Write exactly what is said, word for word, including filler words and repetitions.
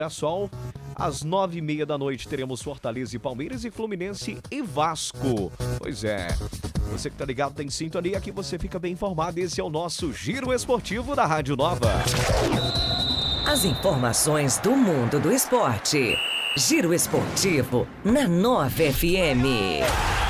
Mirassol. Às nove e meia da noite teremos Fortaleza e Palmeiras e Fluminense e Vasco. Pois é, você que tá ligado tem sintonia, aqui você fica bem informado. Esse é o nosso Giro Esportivo da Rádio Nova. As informações do mundo do esporte. Giro Esportivo na Nova F M.